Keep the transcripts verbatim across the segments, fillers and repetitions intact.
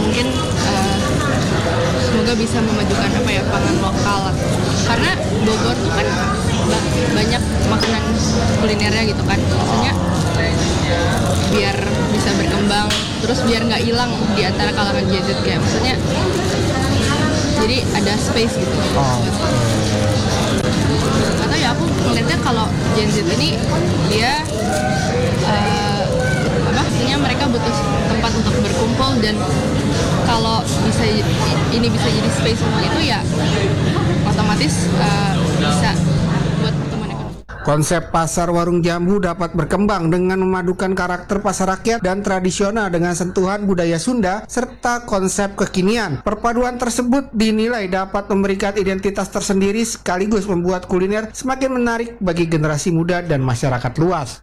mungkin uh, semoga bisa memajukan apa ya pangan lokal, karena Bogor tuh kan banyak makanan kulinernya gitu kan, maksudnya biar bisa berkembang, terus biar nggak hilang di antara kalangan Gen Z, kayak maksudnya jadi ada space gitu. Oh. Atau ya aku melihatnya kalau Gen Z ini dia uh, apa artinya mereka butuh tempat untuk berkumpul, dan kalau bisa ini bisa jadi space untuk itu ya otomatis uh, bisa buat pertumbuhan ekonomi. Konsep pasar warung jamu dapat berkembang dengan memadukan karakter pasar rakyat dan tradisional dengan sentuhan budaya Sunda serta konsep kekinian. Perpaduan tersebut dinilai dapat memberikan identitas tersendiri sekaligus membuat kuliner semakin menarik bagi generasi muda dan masyarakat luas.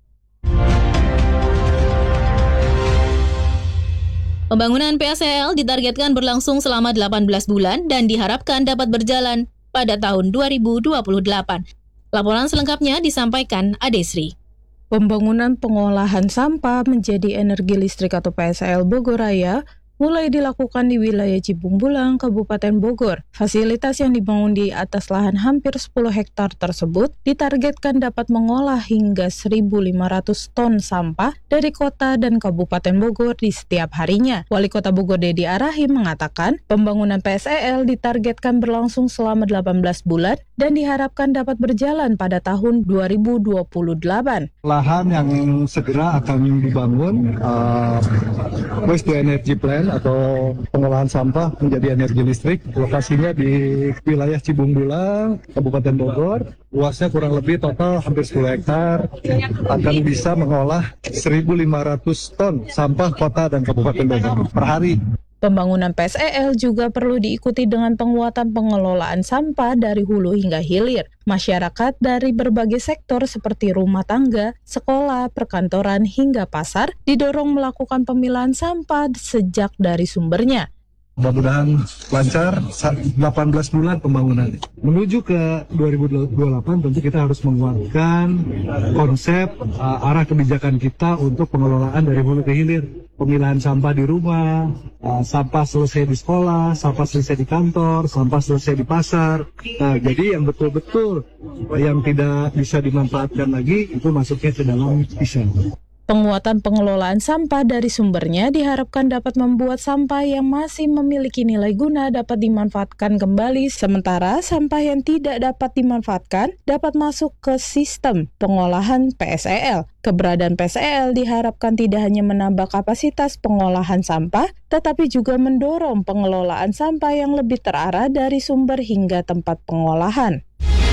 Pembangunan P S E L ditargetkan berlangsung selama delapan belas bulan dan diharapkan dapat berjalan pada tahun dua ribu dua puluh delapan. Laporan selengkapnya disampaikan Adesri. Pembangunan pengolahan sampah menjadi energi listrik atau P S E L Bogor Raya mulai dilakukan di wilayah Cibungbulang, Kabupaten Bogor. Fasilitas yang dibangun di atas lahan hampir sepuluh hektar tersebut ditargetkan dapat mengolah hingga seribu lima ratus ton sampah dari kota dan Kabupaten Bogor di setiap harinya. Wali Kota Bogor Dedi Arahim mengatakan, pembangunan P S E L ditargetkan berlangsung selama delapan belas bulan dan diharapkan dapat berjalan pada tahun dua ribu dua puluh delapan. Lahan yang segera akan dibangun uh, waste to energy plant atau pengolahan sampah menjadi energi listrik. Lokasinya di wilayah Cibungbulang, Kabupaten Bogor. Luasnya kurang lebih total hampir sepuluh hektar. Akan bisa mengolah seribu lima ratus ton sampah kota dan Kabupaten Bogor per hari. Pembangunan P S E L juga perlu diikuti dengan penguatan pengelolaan sampah dari hulu hingga hilir. Masyarakat dari berbagai sektor seperti rumah tangga, sekolah, perkantoran, hingga pasar didorong melakukan pemilahan sampah sejak dari sumbernya. Mudah-mudahan lancar delapan belas bulan pembangunan. Menuju ke dua ribu dua puluh delapan tentu kita harus menguatkan konsep uh, arah kebijakan kita untuk pengelolaan dari hulu ke hilir. Pemilahan sampah di rumah, uh, sampah selesai di sekolah, sampah selesai di kantor, sampah selesai di pasar. Nah, jadi yang betul-betul yang tidak bisa dimanfaatkan lagi itu masuknya ke dalam pisau. Penguatan pengelolaan sampah dari sumbernya diharapkan dapat membuat sampah yang masih memiliki nilai guna dapat dimanfaatkan kembali, sementara sampah yang tidak dapat dimanfaatkan dapat masuk ke sistem pengolahan P S E L. Keberadaan P S E L diharapkan tidak hanya menambah kapasitas pengolahan sampah, tetapi juga mendorong pengelolaan sampah yang lebih terarah dari sumber hingga tempat pengolahan.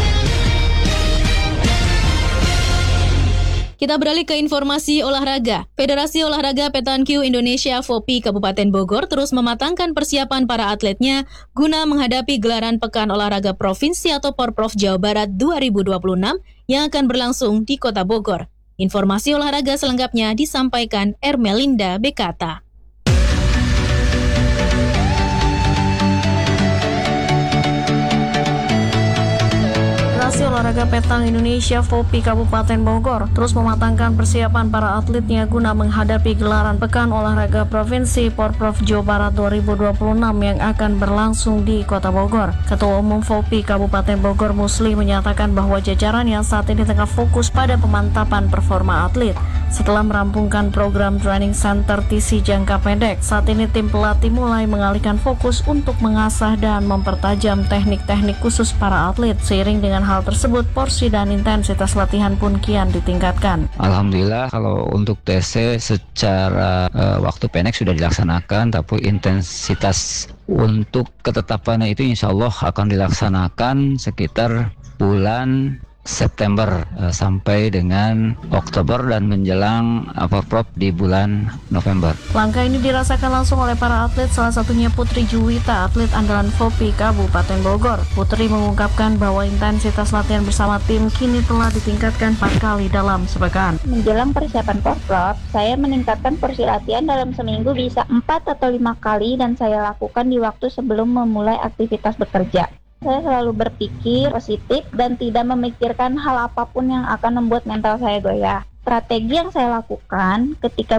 Kita beralih ke informasi olahraga. Federasi Olahraga Petangkiu Indonesia F O P I Kabupaten Bogor terus mematangkan persiapan para atletnya guna menghadapi gelaran Pekan Olahraga Provinsi atau Porprov Jawa Barat dua ribu dua puluh enam yang akan berlangsung di Kota Bogor. Informasi olahraga selengkapnya disampaikan Ermelinda Bekata. Federasi Olahraga Petang Indonesia F O P I Kabupaten Bogor terus mematangkan persiapan para atletnya guna menghadapi gelaran Pekan Olahraga Provinsi Porprov Jawa Barat dua ribu dua puluh enam yang akan berlangsung di Kota Bogor. Ketua Umum F O P I Kabupaten Bogor Musli menyatakan bahwa jajarannya saat ini tengah fokus pada pemantapan performa atlet. Setelah merampungkan program training center T C jangka pendek, saat ini tim pelatih mulai mengalihkan fokus untuk mengasah dan mempertajam teknik-teknik khusus para atlet. Seiring dengan hal tersebut, porsi dan intensitas latihan pun kian ditingkatkan. Alhamdulillah kalau untuk T C secara uh, waktu pendek sudah dilaksanakan, tapi intensitas untuk ketetapannya itu insya Allah akan dilaksanakan sekitar bulan September uh, sampai dengan Oktober dan menjelang Porprov di bulan November. Langkah ini dirasakan langsung oleh para atlet, salah satunya Putri Juwita, atlet andalan F O P I Kabupaten Bogor. Putri mengungkapkan bahwa intensitas latihan bersama tim kini telah ditingkatkan empat kali dalam sepekan. Menjelang persiapan Porprov, saya meningkatkan porsi latihan dalam seminggu bisa empat atau lima kali dan saya lakukan di waktu sebelum memulai aktivitas bekerja. Saya selalu berpikir positif dan tidak memikirkan hal apapun yang akan membuat mental saya goyah. Strategi yang saya lakukan ketika